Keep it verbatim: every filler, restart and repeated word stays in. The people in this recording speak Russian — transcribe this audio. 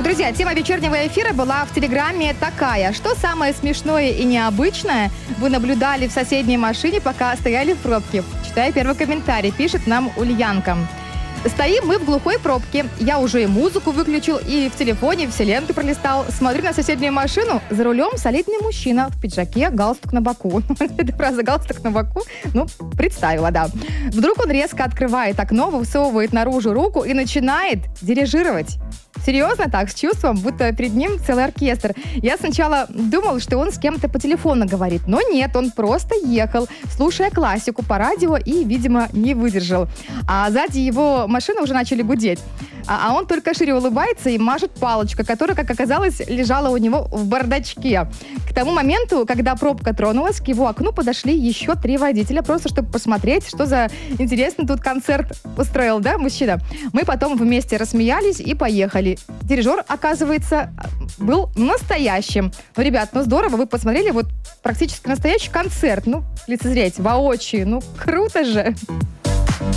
Друзья, тема вечернего эфира была в Телеграме такая. Что самое смешное и необычное вы наблюдали в соседней машине, пока стояли в пробке? Читаю первый комментарий. Пишет нам Ульянка. Стоим мы в глухой пробке. Я уже и музыку выключил, и в телефоне все ленты пролистал. Смотрю на соседнюю машину. За рулем солидный мужчина в пиджаке, галстук на боку. Эта фраза «галстук на боку», ну, представила, да. Вдруг он резко открывает окно, высовывает наружу руку и начинает дирижировать. Серьезно так, с чувством, будто перед ним целый оркестр. Я сначала думал, что он с кем-то по телефону говорит, но нет, он просто ехал, слушая классику по радио и, видимо, не выдержал. А сзади его машины уже начали гудеть. А, а он только шире улыбается и мажет палочкой, которая, как оказалось, лежала у него в бардачке. К тому моменту, когда пробка тронулась, к его окну подошли еще три водителя, просто чтобы посмотреть, что за интересный тут концерт устроил, да, мужчина. Мы потом вместе рассмеялись и поехали. Дирижер, оказывается, был настоящим. Ну, ребят, ну здорово, вы посмотрели вот практически настоящий концерт. Ну, лицезреть воочию, ну круто же.